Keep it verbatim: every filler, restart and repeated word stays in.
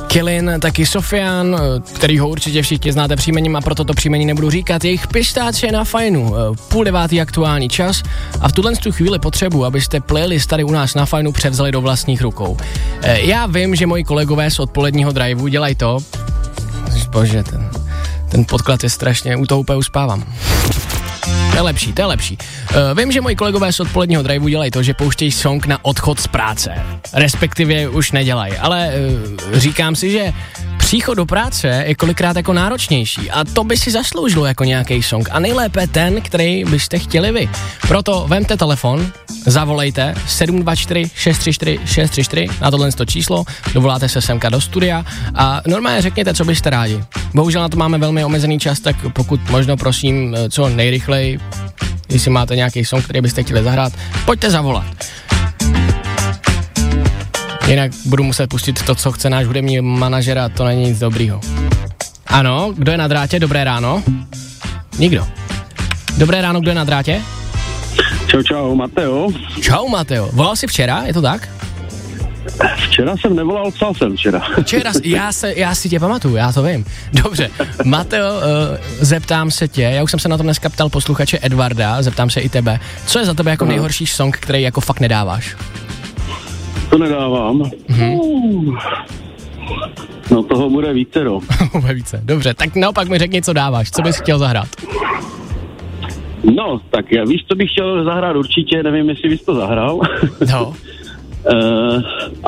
Killin, taky Sofian, kterýho určitě všichni znáte příjmením a proto to příjmení nebudu říkat. Jejich Pistácie na fajnu, půl devátý aktuální čas a v tuhle tu chvíli potřebuji, abyste playlist tady u nás na fajnu převzali do vlastních rukou. Já vím, že moji kolegové z odpoledního driveu dělají to, bože, ten, ten podklad je strašně, u toho úplně uspávám. To je lepší, to je lepší. Uh, vím, že moji kolegové z odpoledního driveu dělají to, že pouštějí song na odchod z práce. Respektive už nedělají, ale uh, říkám si, že příchod do práce je kolikrát jako náročnější a to by si zasloužilo jako nějaký song a nejlépe ten, který byste chtěli vy. Proto vemte telefon, zavolejte sedm dva čtyři šest tři čtyři šest tři čtyři na tohle číslo, dovoláte se semka do studia a normálně řekněte, co byste rádi. Bohužel na to máme velmi omezený čas, tak pokud možno prosím co nejrychleji, jestli máte nějaký song, který byste chtěli zahrát, pojďte zavolat. Jinak budu muset pustit to, co chce náš hudební manažer a to není nic dobrýho. Ano, kdo je na drátě? Dobré ráno? Nikdo. Dobré ráno, kdo je na drátě? Čau, čau, Mateo. Čau, Mateo. Volal jsi včera, je to tak? Včera jsem nevolal, psal jsem včera. Včera, já, se, já si tě pamatuju, já to vím. Dobře, Mateo, uh, zeptám se tě, já už jsem se na to dneska ptal posluchače Edvarda, zeptám se i tebe. Co je za tebe jako Aha. nejhorší song, který jako fakt nedáváš? To nedávám. Hmm. No toho bude více, no. Bude více, dobře, tak naopak mi řekni, co dáváš, co bys chtěl zahrát? No, tak já víš, co bych chtěl zahrát určitě, nevím, jestli bys to zahrál. No. uh,